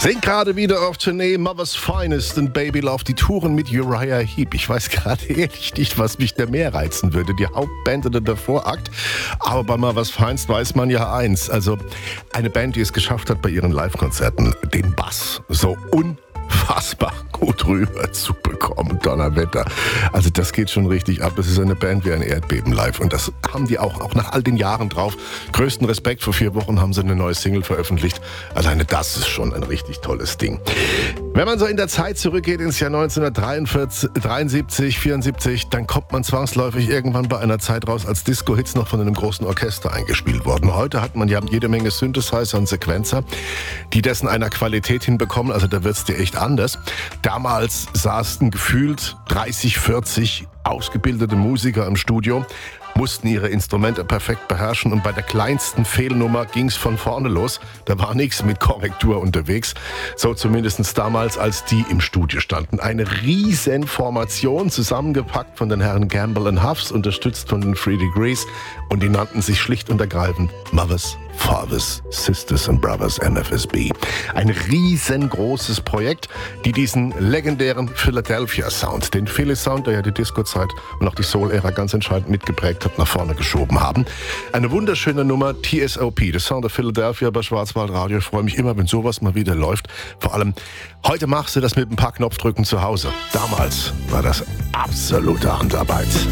Sind gerade wieder auf Tournee, Mother's Finest und Baby Love, die Touren mit Uriah Heep. Ich weiß gerade ehrlich nicht, was mich da mehr reizen würde, die Hauptband oder der Vorakt. Aber bei Mother's Finest weiß man ja eins, also eine Band, die es geschafft hat, bei ihren Live-Konzerten den Bass so unfassbar gut rüber zu bekommen, Donnerwetter. Also das geht schon richtig ab. Das ist eine Band wie ein Erdbeben live. Und das haben die auch nach all den Jahren drauf. Größten Respekt, vor 4 Wochen haben sie eine neue Single veröffentlicht. Alleine das ist schon ein richtig tolles Ding. Wenn man so in der Zeit zurückgeht ins Jahr 1943, 73, 74, dann kommt man zwangsläufig irgendwann bei einer Zeit raus, als Disco-Hits noch von einem großen Orchester eingespielt wurden. Heute hat man ja jede Menge Synthesizer und Sequenzer, die dessen einer Qualität hinbekommen. Also da wird's dir echt anders. Damals saßen gefühlt 30, 40 ausgebildete Musiker im Studio, mussten ihre Instrumente perfekt beherrschen und bei der kleinsten Fehlnummer ging's von vorne los. Da war nichts mit Korrektur unterwegs. So zumindest damals, als die im Studio standen. Eine riesen Formation, zusammengepackt von den Herren Gamble & Huffs, unterstützt von den 3 Degrees, und die nannten sich schlicht und ergreifend Mothers, Fathers, Sisters and Brothers, MFSB. Ein riesengroßes Projekt, die diesen legendären Philadelphia-Sound, den Philly-Sound, der ja die Disco-Zeit und auch die Soul-Ära ganz entscheidend mitgeprägt hat, nach vorne geschoben haben. Eine wunderschöne Nummer, TSOP, The Sound of Philadelphia bei Schwarzwaldradio. Ich freue mich immer, wenn sowas mal wieder läuft. Vor allem, heute machst du das mit ein paar Knopfdrücken zu Hause. Damals war das absolute Handarbeit.